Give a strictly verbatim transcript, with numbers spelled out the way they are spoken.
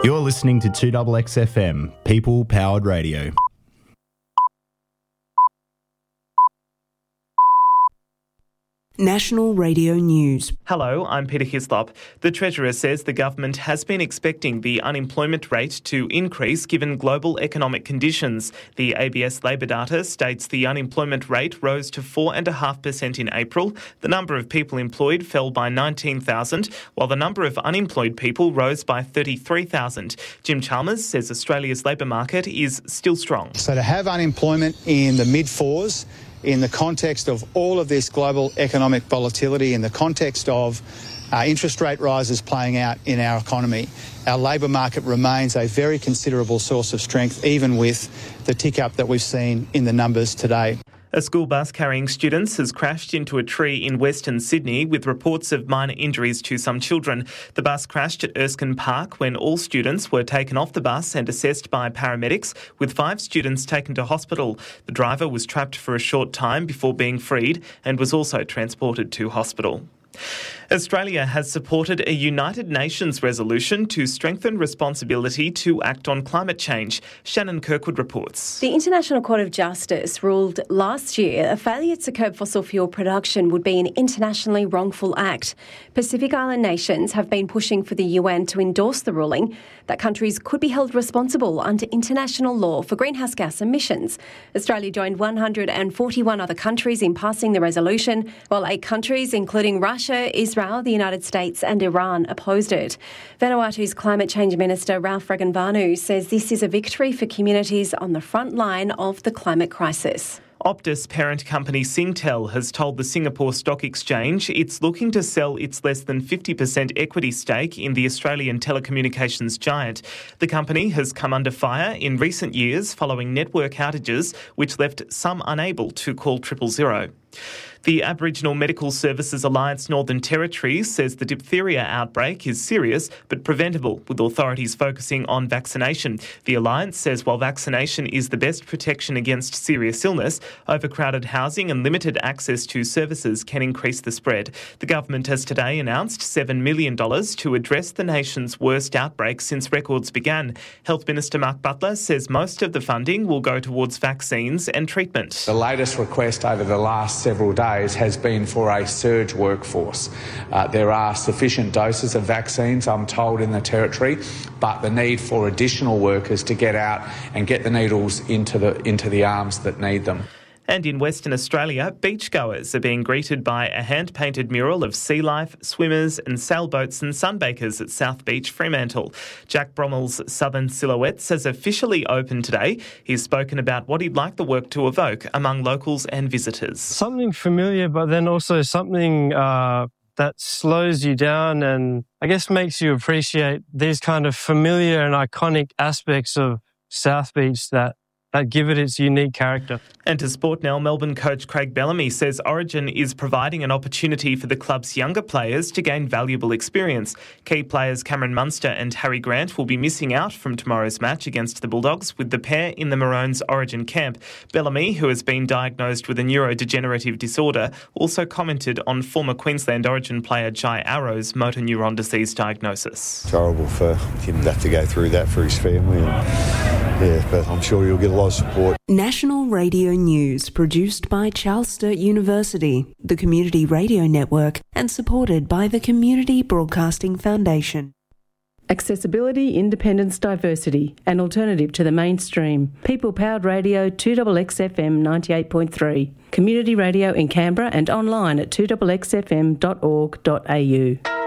You're listening to two X X F M, People Powered Radio. National Radio News. Hello, I'm Peter Hislop. The Treasurer says the government has been expecting the unemployment rate to increase given global economic conditions. The A B S labour data states the unemployment rate rose to four point five percent in April. The number of people employed fell by nineteen thousand, while the number of unemployed people rose by thirty-three thousand. Jim Chalmers says Australia's labour market is still strong. So to have unemployment in the mid-fours, in the context of all of this global economic volatility, in the context of uh, interest rate rises playing out in our economy, our labour market remains a very considerable source of strength, even with the tick-up that we've seen in the numbers today. A school bus carrying students has crashed into a tree in Western Sydney with reports of minor injuries to some children. The bus crashed at Erskine Park when all students were taken off the bus and assessed by paramedics, with five students taken to hospital. The driver was trapped for a short time before being freed and was also transported to hospital. Australia has supported a United Nations resolution to strengthen responsibility to act on climate change. Shannon Kirkwood reports. The International Court of Justice ruled last year a failure to curb fossil fuel production would be an internationally wrongful act. Pacific Island nations have been pushing for the U N to endorse the ruling that countries could be held responsible under international law for greenhouse gas emissions. Australia joined one hundred forty-one other countries in passing the resolution, while eight countries, including Russia, Israel, the United States and Iran, opposed it. Vanuatu's Climate Change Minister Ralph Regenvanu says this is a victory for communities on the front line of the climate crisis. Optus parent company Singtel has told the Singapore Stock Exchange it's looking to sell its less than fifty percent equity stake in the Australian telecommunications giant. The company has come under fire in recent years following network outages, which left some unable to call triple zero. The Aboriginal Medical Services Alliance Northern Territory says the diphtheria outbreak is serious but preventable, with authorities focusing on vaccination. The Alliance says while vaccination is the best protection against serious illness, overcrowded housing and limited access to services can increase the spread. The government has today announced seven million dollars to address the nation's worst outbreak since records began. Health Minister Mark Butler says most of the funding will go towards vaccines and treatment. The latest request over the last several days has been for a surge workforce. Uh, there are sufficient doses of vaccines, I'm told, in the Territory, but the need for additional workers to get out and get the needles into the into the arms that need them. And in Western Australia, beachgoers are being greeted by a hand-painted mural of sea life, swimmers and sailboats and sunbakers at South Beach, Fremantle. Jack Brommel's Southern Silhouettes has officially opened today. He's spoken about what he'd like the work to evoke among locals and visitors. Something familiar, but then also something uh, that slows you down and I guess makes you appreciate these kind of familiar and iconic aspects of South Beach that that give it its unique character. And to sport now, Melbourne coach Craig Bellamy says Origin is providing an opportunity for the club's younger players to gain valuable experience. Key players Cameron Munster and Harry Grant will be missing out from tomorrow's match against the Bulldogs, with the pair in the Maroons' Origin camp. Bellamy, who has been diagnosed with a neurodegenerative disorder, also commented on former Queensland Origin player Jai Arrow's motor neuron disease diagnosis. It's horrible for him to have to go through that for his family. And, yeah, but I'm sure you'll get a lot of support. National Radio News, produced by Charles Sturt University, the Community Radio Network, and supported by the Community Broadcasting Foundation. Accessibility, independence, diversity, an alternative to the mainstream. People Powered Radio, two X X F M ninety-eight point three. Community radio in Canberra and online at two x x f m dot org dot a u.